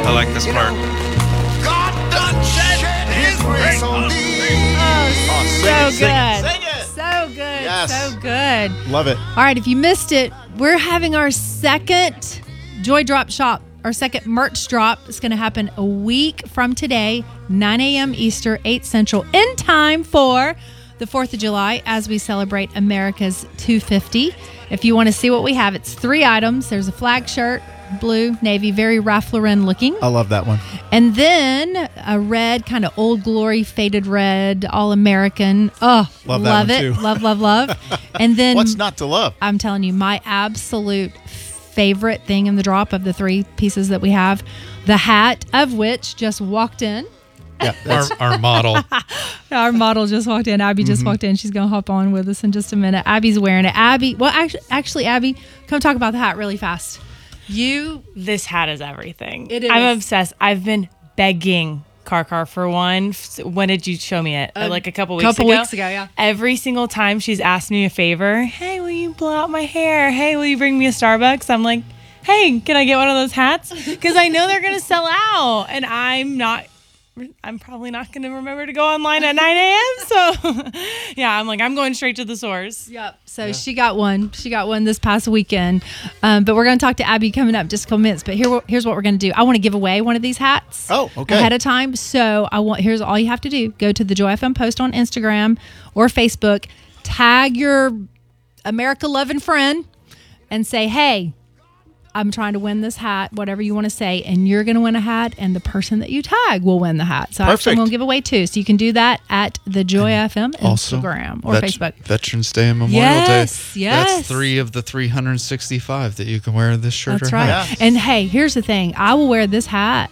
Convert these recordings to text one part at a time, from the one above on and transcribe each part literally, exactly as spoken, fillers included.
I like this You part. know, God done shed his grace on thee. Oh, so sing it, good. sing it. So good. Yes. So good. Love it. All right, if you missed it, we're having our second Joy Drop Shop, our second merch drop. It's going to happen a week from today, nine a.m. Eastern, eight Central, in time for the fourth of July as we celebrate America's two fifty. If you want to see what we have, it's three items. There's a flag shirt, blue, navy, very Ralph Lauren looking. I love that one. And then a red, kind of Old Glory, faded red, all American. Oh, Love that love one it. too. Love, love, love. And then What's not to love? I'm telling you, my absolute favorite thing in the drop of the three pieces that we have, the hat of which just walked in. Yeah, Our, our model. Our model just walked in. Abby just Mm-hmm. walked in. She's going to hop on with us in just a minute. Abby's wearing it. Abby, well, actually, actually, Abby, come talk about the hat really fast. You, This hat is everything. It I'm is. obsessed. I've been begging Car Car for one. When did you show me it? A like a couple weeks couple ago. weeks ago, yeah. Every single time she's asked me a favor. Hey, will you blow out my hair? Hey, will you bring me a Starbucks? I'm like, hey, can I get one of those hats? Because I know they're going to sell out. And I'm not, I'm probably not going to remember to go online at nine a.m. So, yeah, I'm like, I'm going straight to the source. Yep. So she got one. She got one this past weekend. Um, but we're going to talk to Abby coming up in just a couple minutes. But here, here's what we're going to do. I want to give away one of these hats. Oh, okay. Ahead of time. So I want. Here's all you have to do. Go to the Joy F M post on Instagram or Facebook. Tag your America loving friend and say, hey, I'm trying to win this hat, whatever you want to say, and you're going to win a hat, and the person that you tag will win the hat. So actually, I'm Perfect. going to give away two. So you can do that at the Joy F M Also, Instagram or vet- Facebook. Veterans Day and Memorial Yes, Day. yes. That's three of the three hundred sixty-five that you can wear this shirt That's or right. hat. Yeah. And hey, here's the thing. I will wear this hat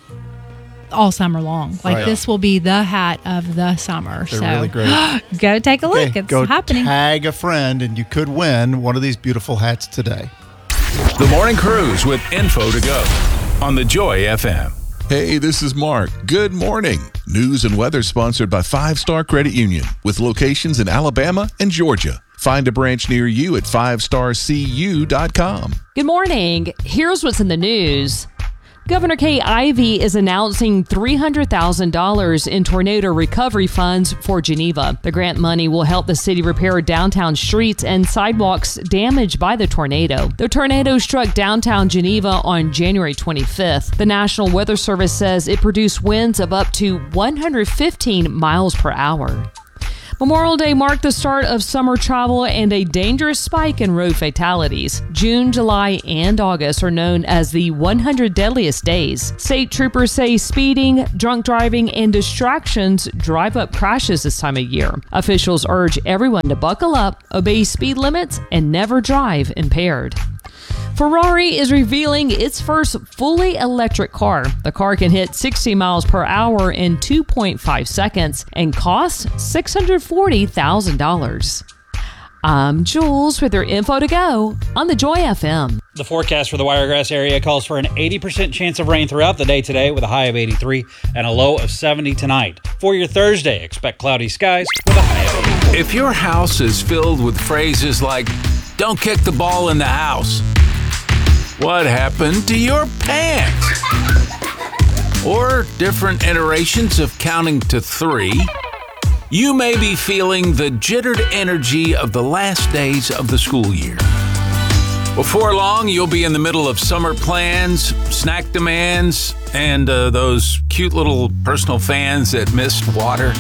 all summer long. Like Right. this will be the hat of the summer. They're so really great. go take a look. Okay, It's go happening. tag a friend, and you could win one of these beautiful hats today. The Morning Cruise with info to go on the Joy F M. Hey, this is Mark. Good morning. News and weather sponsored by Five Star Credit Union with locations in Alabama and Georgia. Find a branch near you at five star c u dot com. Good morning. Here's what's in the news. Governor Kay Ivey is announcing three hundred thousand dollars in tornado recovery funds for Geneva. The grant money will help the city repair downtown streets and sidewalks damaged by the tornado. The tornado struck downtown Geneva on January twenty-fifth. The National Weather Service says it produced winds of up to one hundred fifteen miles per hour. Memorial Day marked the start of summer travel and a dangerous spike in road fatalities. June, July, and August are known as the one hundred deadliest days. State troopers say speeding, drunk driving, and distractions drive up crashes this time of year. Officials urge everyone to buckle up, obey speed limits, and never drive impaired. Ferrari is revealing its first fully electric car. The car can hit sixty miles per hour in two point five seconds and costs six hundred forty thousand dollars. I'm Jules with your info to go on the Joy F M. The forecast for the Wiregrass area calls for an eighty percent chance of rain throughout the day today with a high of eighty-three and a low of seventy tonight. For your Thursday, expect cloudy skies with a high of eighty. If your house is filled with phrases like, don't kick the ball in the house, what happened to your pants? Or different iterations of counting to three, you may be feeling the jittered energy of the last days of the school year. Before long, you'll be in the middle of summer plans, snack demands, and uh, those cute little personal fans that missed water.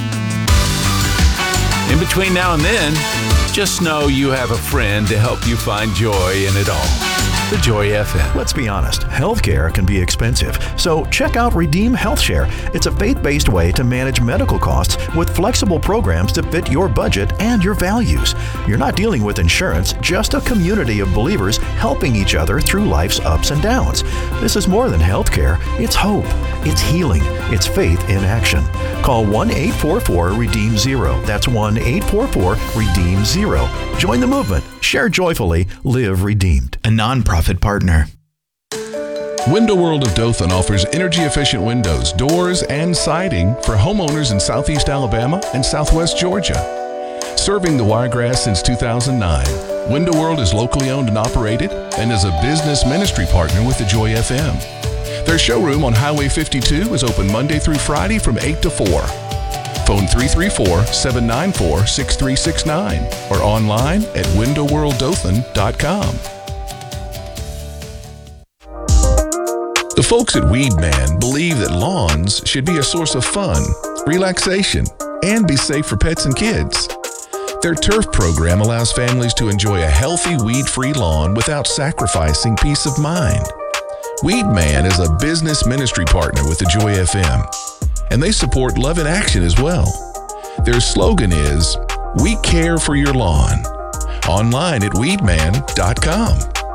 In between now and then, just know you have a friend to help you find joy in it all. The Joy F M. Let's be honest, healthcare can be expensive, so check out Redeem Health Share. It's a faith-based way to manage medical costs with flexible programs to fit your budget and your values. You're not dealing with insurance, just a community of believers helping each other through life's ups and downs. This is more than healthcare. It's hope. It's healing. It's faith in action. Call one eight four four redeem zero. That's one eight four four redeem zero. Join the movement. Share joyfully. Live redeemed. A nonprofit partner. Window World of Dothan offers energy-efficient windows, doors, and siding for homeowners in Southeast Alabama and Southwest Georgia. Serving the Wiregrass since two thousand nine, Window World is locally owned and operated and is a business ministry partner with the Joy F M. Their showroom on Highway fifty-two is open Monday through Friday from eight to four. Phone three three four, seven nine four, six three six nine or online at window world dothan dot com. The folks at Weed Man believe that lawns should be a source of fun, relaxation, and be safe for pets and kids. Their turf program allows families to enjoy a healthy weed-free lawn without sacrificing peace of mind. Weed Man is a business ministry partner with the Joy F M, and they support Love in Action as well. Their slogan is, "We care for your lawn." Online at weed man dot com.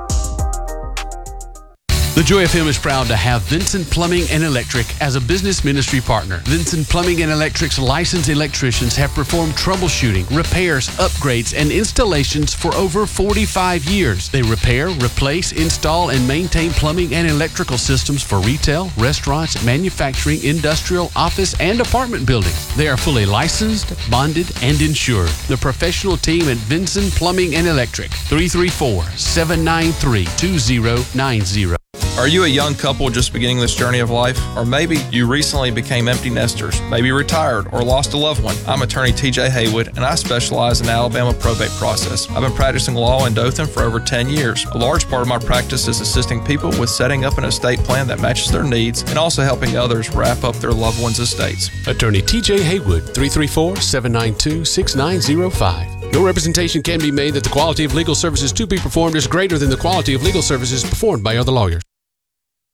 The Joy F M is proud to have Vincent Plumbing and Electric as a business ministry partner. Vincent Plumbing and Electric's licensed electricians have performed troubleshooting, repairs, upgrades, and installations for over forty-five years. They repair, replace, install, and maintain plumbing and electrical systems for retail, restaurants, manufacturing, industrial, office, and apartment buildings. They are fully licensed, bonded, and insured. The professional team at Vincent Plumbing and Electric, three three four, seven nine three, two zero nine zero. Are you a young couple just beginning this journey of life? Or maybe you recently became empty nesters, maybe retired or lost a loved one. I'm attorney T J Haywood, and I specialize in the Alabama probate process. I've been practicing law in Dothan for over ten years. A large part of my practice is assisting people with setting up an estate plan that matches their needs and also helping others wrap up their loved ones' estates. Attorney T J Haywood, three three four, seven nine two, six nine zero five. No representation can be made that the quality of legal services to be performed is greater than the quality of legal services performed by other lawyers.